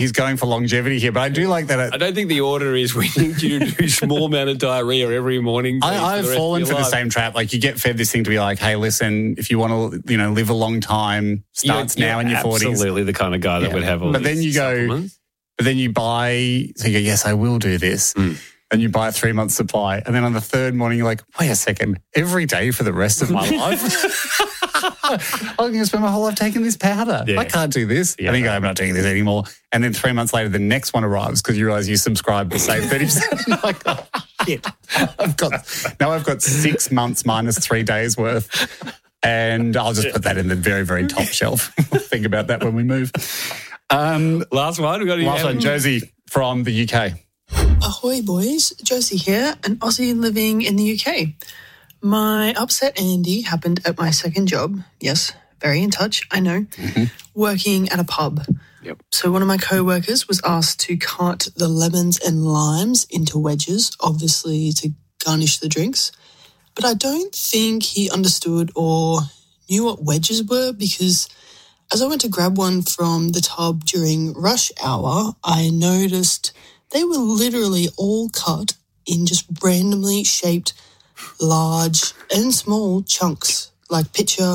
he's going for longevity here, but I do like that. I don't think the order is we need you to do a small amount of diarrhea every morning. I've fallen for the same trap. Like, you get fed this thing to be like, hey, listen, if you want to, live a long time, starts now in your 40s. Absolutely the kind of guy that would have all But then you go, but then you buy, so you go, yes, I will do this. And you buy a 3-month supply. And then on the third morning, you're like, wait a second, every day for the rest of my life? I'm going to spend my whole life taking this powder. Yeah. I can't do this. Yeah. And then you go, I'm not doing this anymore. And then 3 months later, the next one arrives because you realise you subscribed to save 30%. You're like, oh, shit. I've got 6 months minus 3 days worth. And I'll just put that in the very, very top shelf. We'll think about that when we move. Last one. Last one, Josie from the UK. Ahoy, boys. Josie here, an Aussie living in the UK. My upset Andy happened at my second job. Yes, very in touch, I know. Working at a pub. Yep. So one of my co-workers was asked to cut the lemons and limes into wedges, obviously to garnish the drinks. But I don't think he understood or knew what wedges were, because as I went to grab one from the tub during rush hour, I noticed they were literally all cut in just randomly shaped large and small chunks, like picture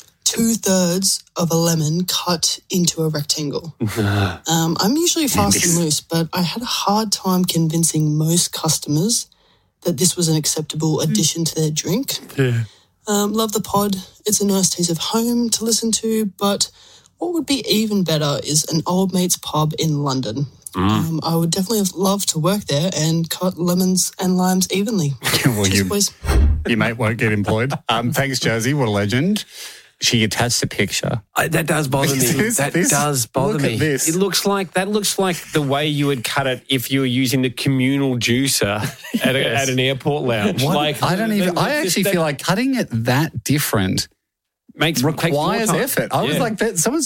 2/3 of a lemon cut into a rectangle. I'm usually fast and loose, but I had a hard time convincing most customers that this was an acceptable addition to their drink. Yeah. Love the pod. It's a nice taste of home to listen to, but what would be even better is an old mate's pub in London. I would definitely love to work there and cut lemons and limes evenly. Well, your mate won't get employed. Thanks, Josie. What a legend. She attached a picture. That does bother me. That does bother me. This. It looks like the way you would cut it if you were using the communal juicer at an airport lounge. Like, I actually feel like cutting it that different requires effort. I was like, that.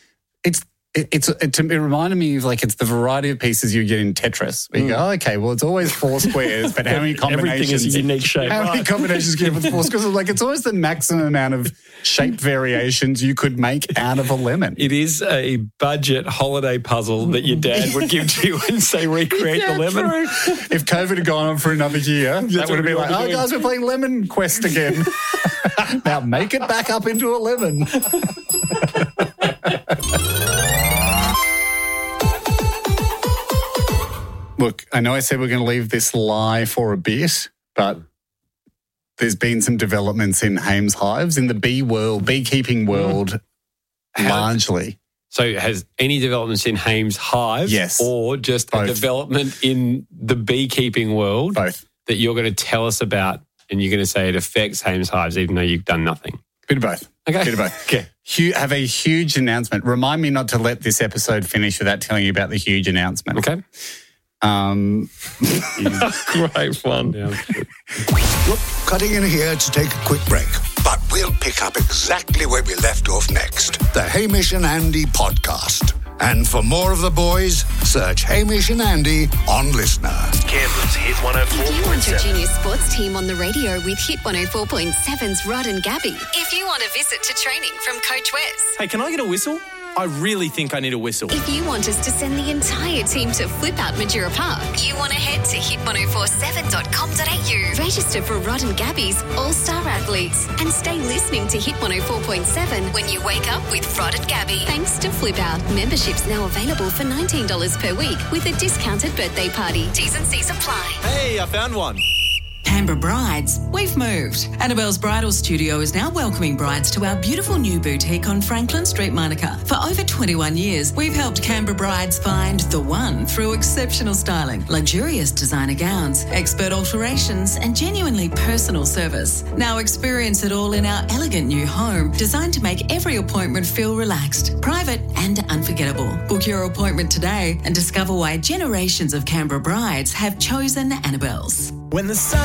It reminded me of, like, it's the variety of pieces you get in Tetris. Where you go, okay, well, it's always 4 squares, but how many combinations? Everything is a unique shape. How many combinations you get with 4 squares? Like, it's always the maximum amount of shape variations you could make out of a lemon. It is a budget holiday puzzle that your dad would give to you and say, recreate the lemon. True. If COVID had gone on for another year, that would have been like, oh, guys, we're playing Lemon Quest again. Now make it back up into a lemon. Look, I know I said we're going to leave this lie for a bit, but there's been some developments in Hames hives, in the beekeeping world, largely. So has any developments in Hames hives? Yes. Or just a development in the beekeeping world? Both. That you're going to tell us about, and you're going to say it affects Hames hives even though you've done nothing? Bit of both. Okay. Bit of both. Okay. Have a huge announcement. Remind me not to let this episode finish without telling you about the huge announcement. Okay. Great fun. Yeah. Look, cutting in here to take a quick break, but we'll pick up exactly where we left off next. The Hamish and Andy podcast. And for more of the boys, search Hamish and Andy on Listener. Canberra's Hit 104.7. If you want your junior sports team on the radio with Hit 104.7's Rod and Gabby. If you want a visit to training from Coach Wes. Hey, can I get a whistle? I really think I need a whistle. If you want us to send the entire team to Flip Out Majura Park, you want to head to hit1047.com.au. Register for Rod and Gabby's All-Star Athletes and stay listening to Hit 104.7 when you wake up with Rod and Gabby. Thanks to Flip Out, memberships now available for $19 per week with a discounted birthday party. T's and C's apply. Hey, I found one. Canberra Brides, we've moved. Annabelle's Bridal Studio is now welcoming brides to our beautiful new boutique on Franklin Street, Monica. For over 21 years, we've helped Canberra brides find the one through exceptional styling, luxurious designer gowns, expert alterations, and genuinely personal service. Now experience it all in our elegant new home, designed to make every appointment feel relaxed, private, and unforgettable. Book your appointment today and discover why generations of Canberra brides have chosen Annabelle's. When the sun